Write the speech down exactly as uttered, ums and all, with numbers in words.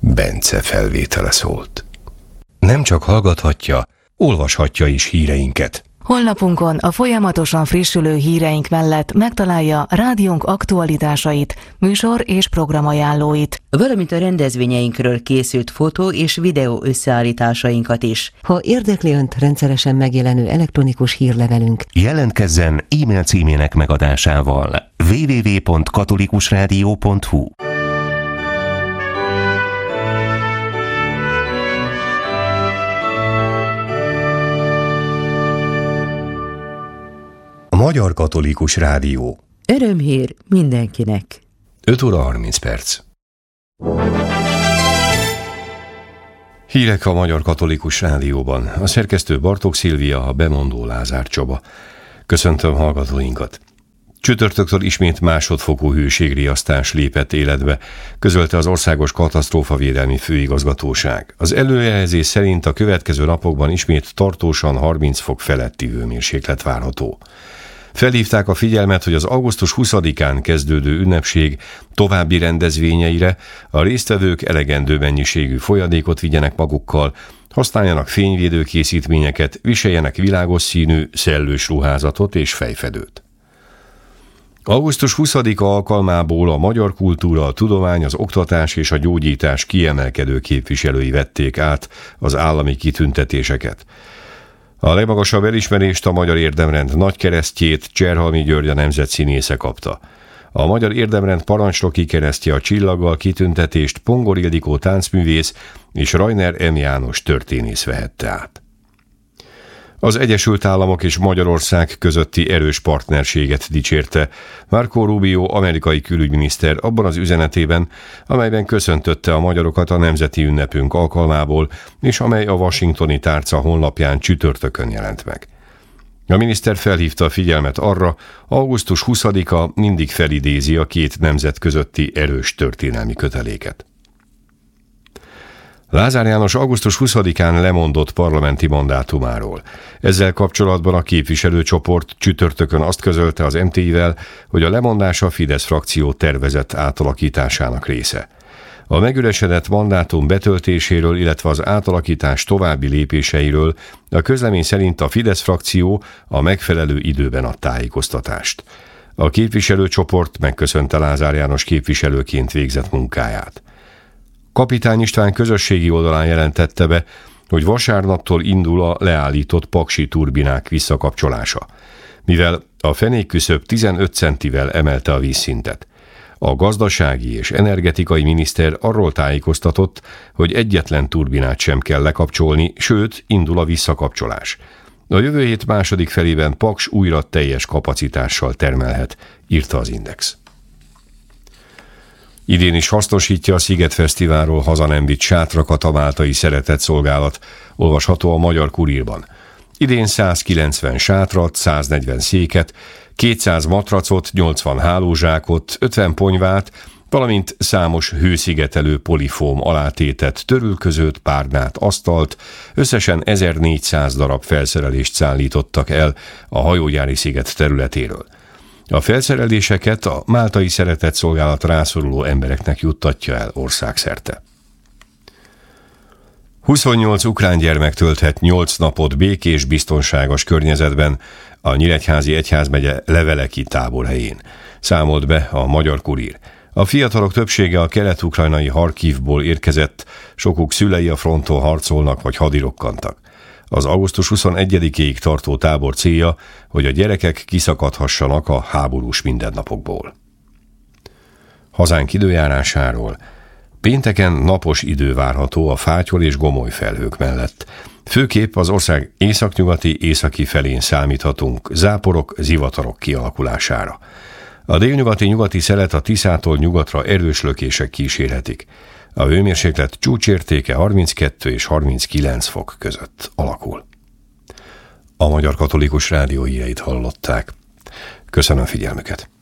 Bence felvétele szólt. Nem csak hallgathatja, olvashatja is híreinket. Honlapunkon a folyamatosan frissülő híreink mellett megtalálja rádiónk aktualitásait, műsor és programajánlóit, valamint a rendezvényeinkről készült fotó és videó összeállításainkat is. Ha érdekli Önt rendszeresen megjelenő elektronikus hírlevelünk, jelentkezzen e-mail címének megadásával double-u double-u double-u pont katolikusrádió pont hu. A Magyar Katolikus Rádió. Örömhír mindenkinek. öt óra harminc perc. Hírek a Magyar Katolikus Rádióban. A szerkesztő Bartók Szilvia, a bemondó Lázár Csaba. Köszöntöm hallgatóinkat. Csütörtöktől ismét másodfokú hőségriasztás lépett életbe, közölte az Országos Katasztrófavédelmi Főigazgatóság. Az előrejelzés szerint a következő napokban ismét tartósan harminc fok feletti hőmérséklet várható. Felhívták a figyelmet, hogy az augusztus huszadikán kezdődő ünnepség további rendezvényeire a résztvevők elegendő mennyiségű folyadékot vigyenek magukkal, használjanak fényvédő készítményeket, viseljenek világos színű, szellős ruházatot és fejfedőt. augusztus huszadika alkalmából a magyar kultúra, a tudomány, az oktatás és a gyógyítás kiemelkedő képviselői vették át az állami kitüntetéseket. A legmagasabb elismerést a Magyar Érdemrend nagykeresztjét Cserhalmi György a nemzetszínésze kapta. A Magyar Érdemrend parancsnoki keresztje a csillaggal kitüntetést Pongor Ildikó táncművész és Rajner M. János történész vehette át. Az Egyesült Államok és Magyarország közötti erős partnerséget dicsérte Marco Rubio amerikai külügyminiszter abban az üzenetében, amelyben köszöntötte a magyarokat a nemzeti ünnepünk alkalmából, és amely a Washingtoni Tárca honlapján csütörtökön jelent meg. A miniszter felhívta a figyelmet arra, augusztus huszadika mindig felidézi a két nemzet közötti erős történelmi köteléket. Lázár János augusztus huszadikán lemondott parlamenti mandátumáról. Ezzel kapcsolatban a képviselőcsoport csütörtökön azt közölte az em té i-vel, hogy a lemondás a Fidesz frakció tervezett átalakításának része. A megüresedett mandátum betöltéséről, illetve az átalakítás további lépéseiről a közlemény szerint a Fidesz frakció a megfelelő időben ad tájékoztatást. A képviselőcsoport megköszönte Lázár János képviselőként végzett munkáját. Kapitány István közösségi oldalán jelentette be, hogy vasárnaptól indul a leállított paksi turbinák visszakapcsolása, mivel a fenékküszöb tizenöt centivel emelte a vízszintet. A gazdasági és energetikai miniszter arról tájékoztatott, hogy egyetlen turbinát sem kell lekapcsolni, sőt, indul a visszakapcsolás. A jövő hét második felében Paks újra teljes kapacitással termelhet, írta az Index. Idén is hasznosítja a Sziget Fesztiválról haza nem vitt sátrakat a máltai szeretetszolgálat, olvasható a Magyar Kurírban. Idén százkilencven sátrat, száznegyven széket, kétszáz matracot, nyolcvan hálózsákot, ötven ponyvát, valamint számos hőszigetelő polifóm alátétet, törülközőt, párnát, asztalt, összesen ezernégyszáz darab felszerelést szállítottak el a hajógyári sziget területéről. A felszereléseket a máltai szeretetszolgálat rászoruló embereknek juttatja el országszerte. huszonnyolc ukrán gyermek tölthet nyolc napot békés, biztonságos környezetben a Nyíregyházi Egyházmegye Leveleki táborhelyén, számolt be a Magyar Kurír. A fiatalok többsége a kelet-ukrajnai Harkivból érkezett, sokuk szülei a fronton harcolnak vagy hadirokkantak. Az augusztus huszonegyedikéig tartó tábor célja, hogy a gyerekek kiszakadhassanak a háborús mindennapokból. Hazánk időjárásáról. Pénteken napos idő várható a fátyol és gomoly felhők mellett. Főképp az ország északnyugati, északi felén számíthatunk záporok, zivatarok kialakulására. A délnyugati nyugati szelet a Tiszától nyugatra erős lökések kísérhetik. A hőmérséklet csúcsértéke harminckettő és harminckilenc fok között alakul. A Magyar Katolikus Rádió híreit hallották. Köszönöm figyelmüket!